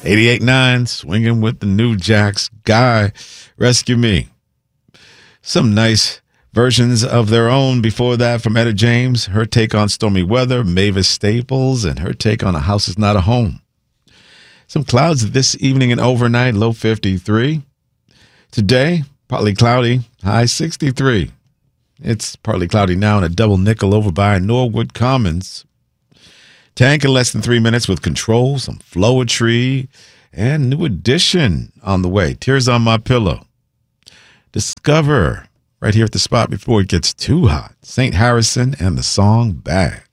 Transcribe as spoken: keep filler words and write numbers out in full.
eighty-eight nine, swinging with the New Jacks. Guy, Rescue Me. Some nice versions of their own before that from Etta James, her take on Stormy Weather, Mavis Staples, and her take on A House Is Not a Home. Some clouds this evening and overnight, low fifty-three. Today, partly cloudy, high sixty-three. It's partly cloudy now and a double nickel over by Norwood Commons. Tank in less than three minutes with Control, some Flowetry, and New Edition on the way. Tears on My Pillow. Discover right here at the spot before it gets too hot. Saint Harrison and the song Bag.